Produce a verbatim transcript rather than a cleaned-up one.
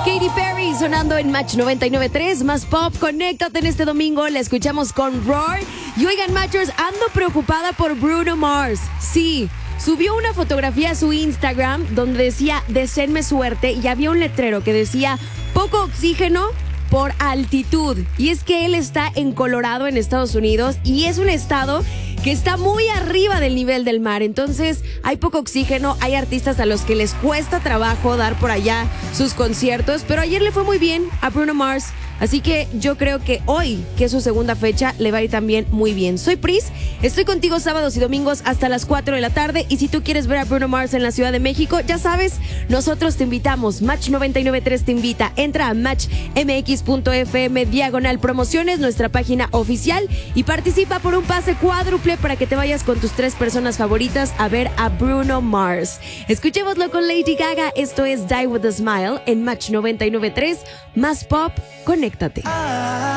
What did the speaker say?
Katy Perry sonando en Match noventa y nueve punto tres, más pop. Conéctate en este domingo, la escuchamos con Roar. Y oigan, Matchers, ando preocupada por Bruno Mars. Sí, subió una fotografía a su Instagram donde decía, deseenme suerte, y había un letrero que decía, poco oxígeno por altitud. Y es que él está en Colorado, en Estados Unidos, y es un estado que está muy arriba del nivel del mar. Entonces hay poco oxígeno, hay artistas a los que les cuesta trabajo dar por allá sus conciertos, pero ayer le fue muy bien a Bruno Mars. Así que yo creo que hoy, que es su segunda fecha, le va a ir también muy bien. Soy Pris, estoy contigo sábados y domingos hasta las cuatro de la tarde. Y si tú quieres ver a Bruno Mars en la Ciudad de México, ya sabes, nosotros te invitamos. Match noventa y nueve punto tres te invita. Entra a match m x punto f m diagonal promociones, nuestra página oficial, y participa por un pase cuádruple para que te vayas con tus tres personas favoritas a ver a Bruno Mars. Escuchémoslo con Lady Gaga. Esto es Die With A Smile en Match noventa y nueve punto tres, más pop. Conéctate.